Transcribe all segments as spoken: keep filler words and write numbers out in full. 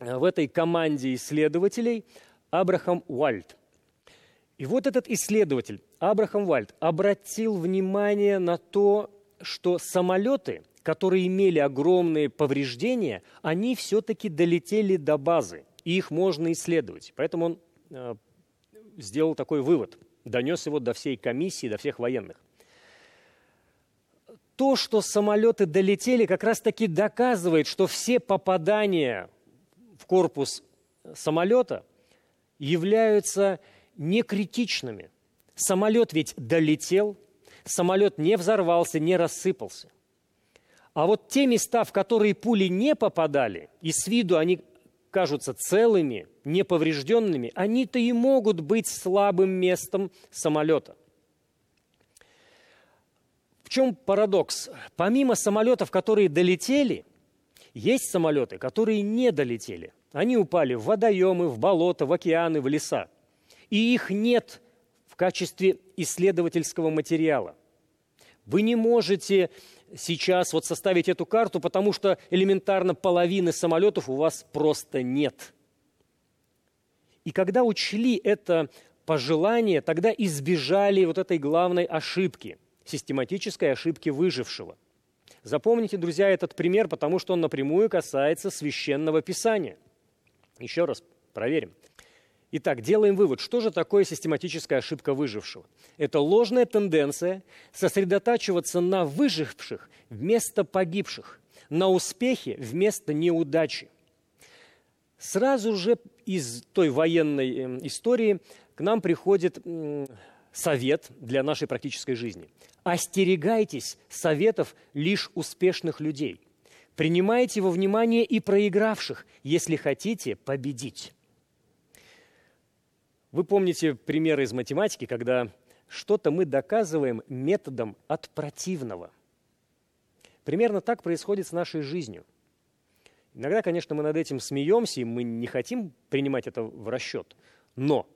в этой команде исследователей Абрахам Уальд. И вот этот исследователь, Абрахам Уальд, обратил внимание на то, что самолеты, которые имели огромные повреждения, они все-таки долетели до базы, и их можно исследовать. Поэтому он э, сделал такой вывод, донес его до всей комиссии, до всех военных. То, что самолеты долетели, как раз-таки доказывает, что все попадания в корпус самолета являются не критичными. Самолет ведь долетел, самолет не взорвался, не рассыпался. А вот те места, в которые пули не попадали, и с виду они кажутся целыми, неповрежденными, они-то и могут быть слабым местом самолета. В чем парадокс? Помимо самолетов, которые долетели, есть самолеты, которые не долетели. Они упали в водоемы, в болота, в океаны, в леса. И их нет в качестве исследовательского материала. Вы не можете сейчас вот составить эту карту, потому что элементарно половины самолетов у вас просто нет. И когда учли это пожелание, тогда избежали вот этой главной ошибки, систематической ошибки выжившего. Запомните, друзья, этот пример, потому что он напрямую касается Священного Писания. Еще раз проверим. Итак, делаем вывод, что же такое систематическая ошибка выжившего? Это ложная тенденция сосредотачиваться на выживших вместо погибших, на успехе вместо неудачи. Сразу же из той военной истории к нам приходит совет для нашей практической жизни. Остерегайтесь советов лишь успешных людей. Принимайте во внимание и проигравших, если хотите победить. Вы помните примеры из математики, когда что-то мы доказываем методом от противного. Примерно так происходит с нашей жизнью. Иногда, конечно, мы над этим смеемся, и мы не хотим принимать это в расчет. Но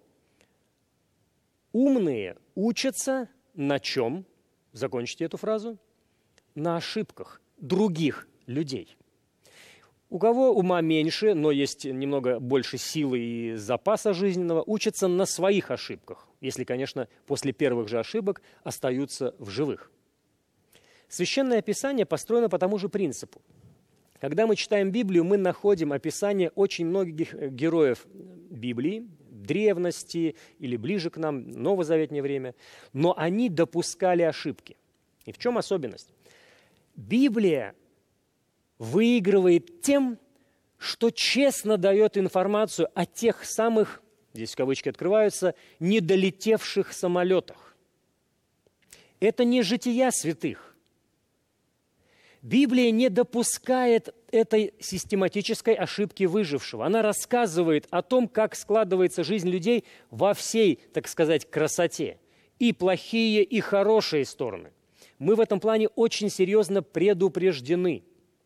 умные учатся на чем? Закончите эту фразу. На ошибках других людей. У кого ума меньше, но есть немного больше силы и запаса жизненного, учатся на своих ошибках, если, конечно, после первых же ошибок остаются в живых. Священное Писание построено по тому же принципу. Когда мы читаем Библию, мы находим описание очень многих героев Библии, древности или ближе к нам, новозаветнее время, но они допускали ошибки. И в чем особенность? Библия выигрывает тем, что честно дает информацию о тех самых, здесь кавычки открываются, недолетевших самолетах. Это не жития святых. Библия не допускает этой систематической ошибки выжившего. Она рассказывает о том, как складывается жизнь людей во всей, так сказать, красоте. И плохие, и хорошие стороны. Мы в этом плане очень серьезно предупреждены.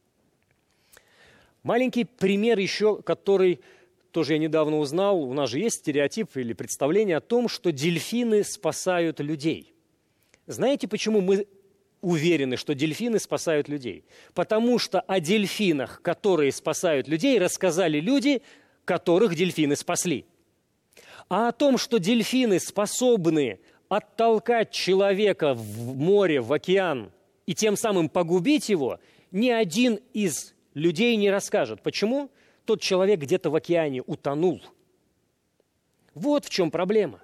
Маленький пример еще, который тоже я недавно узнал. У нас же есть стереотип или представление о том, что дельфины спасают людей. Знаете, почему мы уверены, что дельфины спасают людей? Потому что о дельфинах, которые спасают людей, рассказали люди, которых дельфины спасли. А о том, что дельфины способны оттолкать человека в море, в океан и тем самым погубить его, ни один из людей не расскажет. Почему? Тот человек где-то в океане утонул. Вот в чем проблема.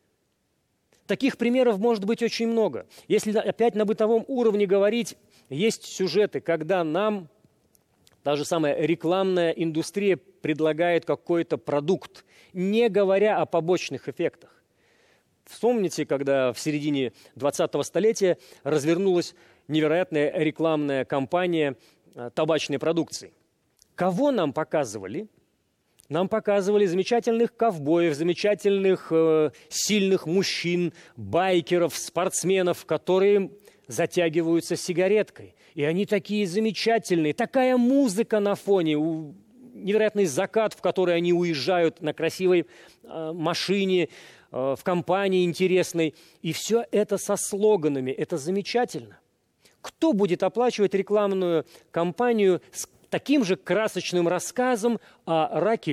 Таких примеров может быть очень много. Если опять на бытовом уровне говорить, есть сюжеты, когда нам та же самая рекламная индустрия предлагает какой-то продукт, не говоря о побочных эффектах. Вспомните, когда в середине двадцатого столетия развернулась невероятная рекламная кампания табачной продукции. Кого нам показывали? Нам показывали замечательных ковбоев, замечательных э, сильных мужчин, байкеров, спортсменов, которые затягиваются сигареткой. И они такие замечательные, такая музыка на фоне, у, невероятный закат, в который они уезжают на красивой э, машине, э, в компании интересной. И все это со слоганами, это замечательно. Кто будет оплачивать рекламную кампанию с таким же красочным рассказом о раке